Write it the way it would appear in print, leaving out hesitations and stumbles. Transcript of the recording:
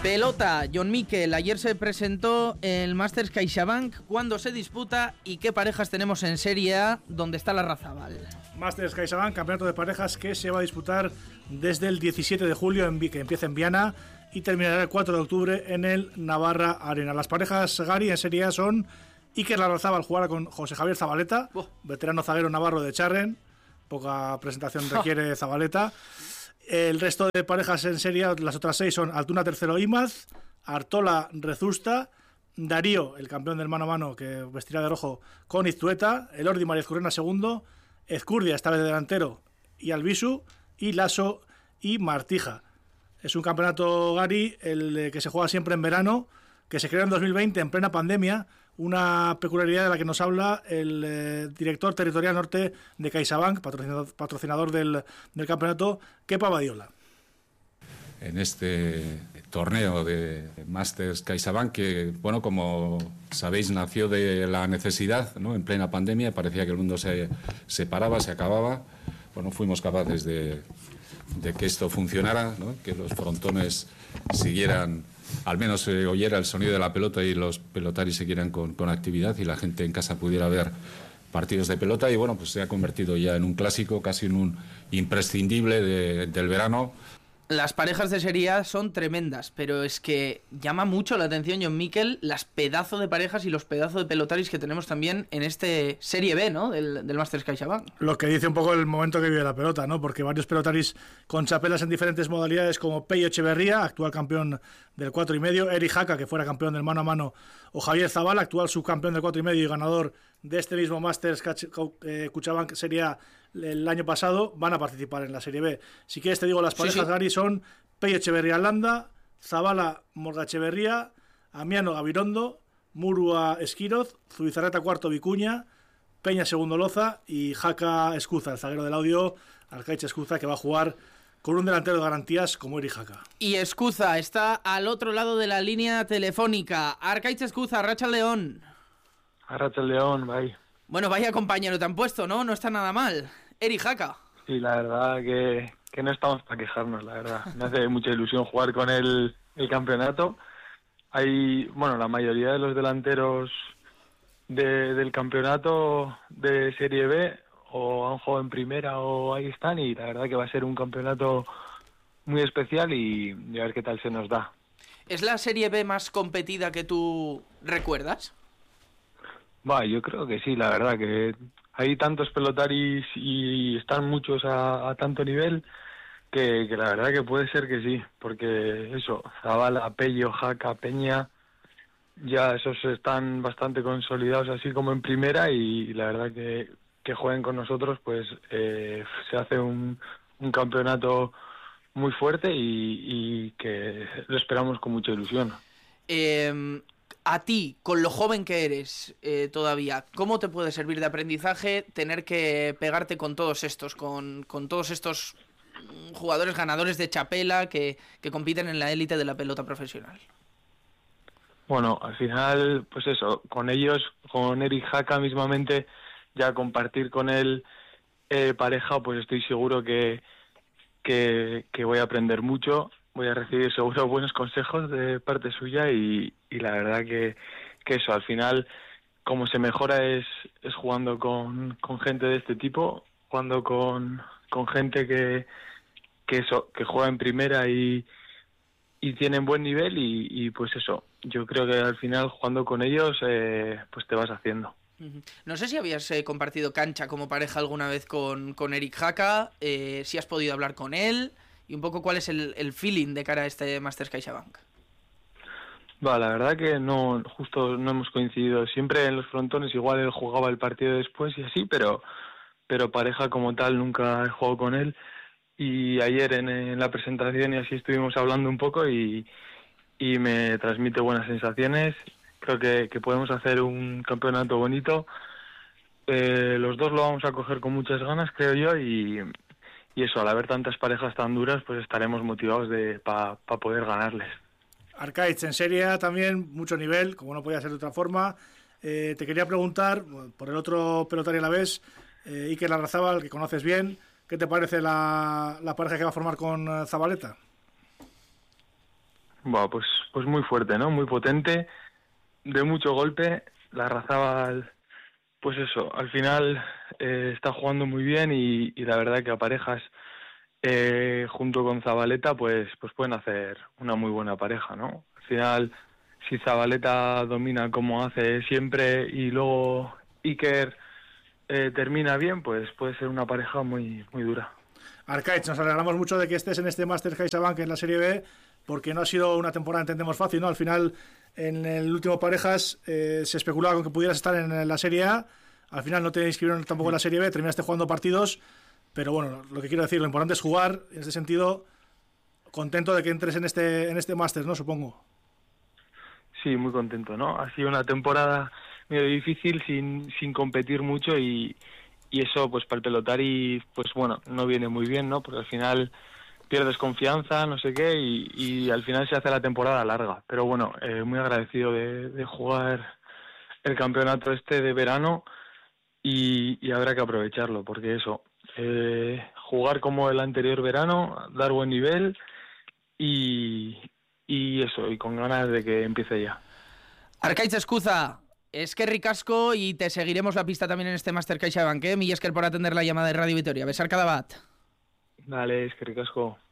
Pelota, Jon Miquel, ayer se presentó el Masters CaixaBank. ¿Cuándo se disputa y qué parejas tenemos en Serie A donde está Larrazábal? Masters CaixaBank, campeonato de parejas que se va a disputar desde el 17 de julio, que empieza en Viana y terminará el 4 de octubre en el Navarra Arena. Las parejas, Gary, en Serie A son Iker Larrazábal, jugará con José Javier Zabaleta, veterano zaguero navarro de Charren. Poca presentación requiere Zabaleta. El resto de parejas en Serie A, las otras 6 son Altuna tercero Imaz, Artola Rezusta, Darío, el campeón del mano a mano que vestirá de rojo, con Iztueta, Elordi Mariez Currena segundo, Ezcurdia, esta vez de delantero, y Albisu, y Lasso y Martija. Es un campeonato, Gary, el que se juega siempre en verano, que se creó en 2020 en plena pandemia, una peculiaridad de la que nos habla el director territorial norte de CaixaBank, patrocinador del campeonato, Kepa Badiola. En este torneo de Masters CaixaBank, que, bueno, como sabéis, nació de la necesidad, ¿no? En plena pandemia, parecía que el mundo se paraba, se acababa. Bueno, fuimos capaces de que esto funcionara, ¿no? Que los frontones siguieran, al menos se oyera el sonido de la pelota y los pelotaris siguieran con actividad y la gente en casa pudiera ver partidos de pelota. Y bueno, pues se ha convertido ya en un clásico, casi en un imprescindible del verano. Las parejas de Serie A son tremendas, pero es que llama mucho la atención, Jon Miquel, las pedazos de parejas y los pedazos de pelotaris que tenemos también en este Serie B, ¿no? del Masters CaixaBank. Lo que dice un poco el momento que vive la pelota, ¿no? Porque varios pelotaris con chapelas en diferentes modalidades, como Pello Echeverría, actual campeón del 4,5, Eri Jaca, que fuera campeón del mano a mano, o Javier Zabala, actual subcampeón del 4,5 y ganador de este mismo Masters CaixaBank Serie A el año pasado, van a participar en la Serie B. Si quieres te digo las parejas, sí. Gary, son Pello Echeverría Landa, Zabala Morga Echeverría, Amiano Gabirondo, Murua Esquiroz, Zubizarreta cuarto Vicuña, Peña segundo Loza y Jaca Escuza, el zaguero del Audio, Arcaiche Escuza, que va a jugar con un delantero de garantías como Eri Jaca. Y Escuza está al otro lado de la línea telefónica. Arcaiche Escuza, Arratsaldeon. Arratsaldeon, bye. Bueno, vaya compañero te han puesto, ¿no? No está nada mal. Eri Jaca. Sí, la verdad que no estamos para quejarnos, la verdad. Me hace mucha ilusión jugar con el campeonato. Hay, bueno, la mayoría de los delanteros del campeonato de Serie B o han jugado en primera o ahí están, y la verdad que va a ser un campeonato muy especial y a ver qué tal se nos da. ¿Es la Serie B más competida que tú recuerdas? Yo creo que sí, la verdad que hay tantos pelotaris y están muchos a tanto nivel que la verdad que puede ser que sí, porque eso, Zabala, Pello, Jaca, Peña, ya esos están bastante consolidados así como en primera, y la verdad que jueguen con nosotros pues se hace un campeonato muy fuerte y que lo esperamos con mucha ilusión. A ti, con lo joven que eres todavía, ¿cómo te puede servir de aprendizaje tener que pegarte con todos estos, con todos estos jugadores ganadores de chapela que compiten en la élite de la pelota profesional? Bueno, al final, pues eso, con ellos, con Eri Jaca mismamente, ya compartir con él pareja, pues estoy seguro que voy a aprender mucho. Voy a recibir seguro buenos consejos de parte suya y la verdad que eso, al final, como se mejora es jugando con gente de este tipo, jugando con gente que juega en primera y tienen buen nivel y pues eso, yo creo que al final jugando con ellos pues te vas haciendo. No sé si habías compartido cancha como pareja alguna vez con Eri Jaca, si has podido hablar con él y un poco cuál es el feeling de cara a este Masters CaixaBank. La verdad que no, justo no hemos coincidido. Siempre en los frontones igual él jugaba el partido después y así, pero pareja como tal nunca he jugado con él. Y ayer en la presentación y así estuvimos hablando un poco y me transmite buenas sensaciones. Creo que podemos hacer un campeonato bonito. Los dos lo vamos a coger con muchas ganas, creo yo, y eso, al haber tantas parejas tan duras, pues estaremos motivados para poder ganarles. Arcaiz, en Serie A también, mucho nivel, como no podía ser de otra forma. Te quería preguntar, por el otro pelotario a la vez, Iker Larrazábal, que conoces bien, ¿qué te parece la pareja que va a formar con Zabaleta? Buah, pues muy fuerte, ¿no? Muy potente, de mucho golpe. La Larrazábal, pues eso, al final está jugando muy bien y la verdad que a parejas junto con Zabaleta pues pueden hacer una muy buena pareja, ¿no? Al final, si Zabaleta domina como hace siempre y luego Iker termina bien, pues puede ser una pareja muy, muy dura. Arcaich, nos alegramos mucho de que estés en este Masters CaixaBank en la Serie B, porque no ha sido una temporada, entendemos, fácil, ¿no? Al final, en el último parejas, se especulaba con que pudieras estar en la Serie A. Al final no te inscribieron tampoco en la Serie B, terminaste jugando partidos. Pero bueno, lo que quiero decir, lo importante es jugar. En este sentido, contento de que entres en este Masters, ¿no? Supongo. Sí, muy contento, ¿no? Ha sido una temporada medio difícil, sin competir mucho y eso, pues para el pelotari, pues bueno, no viene muy bien, ¿no? Porque al final pierdes confianza, no sé qué, y al final se hace la temporada larga. Pero bueno, muy agradecido de jugar el campeonato de verano y habrá que aprovecharlo, porque eso, jugar como el anterior verano, dar buen nivel y eso, y con ganas de que empiece ya. Arkaitz Escuza, eskerrik asko y te seguiremos la pista también en este Master CaixaBank, Mila esker por atender la llamada de Radio Vitoria. Besar cada bat. Dale, eskerrik asko.